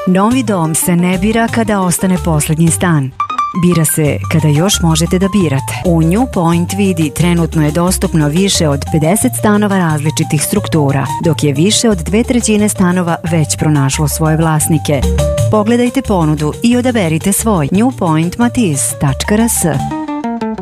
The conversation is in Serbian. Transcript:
Novi dom se ne bira kada ostane poslednji stan. Bira se kada još možete da birate. U New Point vidi trenutno je dostupno više od 50 stanova različitih struktura, dok je više od 2/3 stanova već pronašlo svoje vlasnike. Pogledajte ponudu i odaberite svoj. newpointmatiz.rs